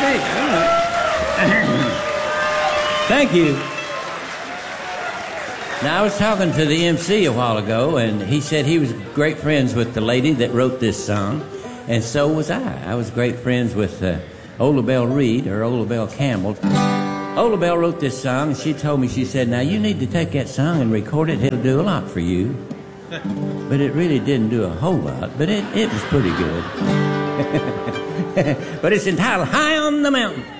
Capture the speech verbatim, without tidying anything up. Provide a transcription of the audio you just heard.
Okay. All right. Thank you. Now, I was talking to the M C a while ago, and he said he was great friends with the lady that wrote this song, and so was I. I was great friends with uh, Ola Belle Reed, or Ola Belle Campbell. Ola Belle wrote this song, and she told me, she said, now, you need to take that song and record it. It'll do a lot for you. But it really didn't do a whole lot, but it, it was pretty good. But it's entitled High on the Mountain.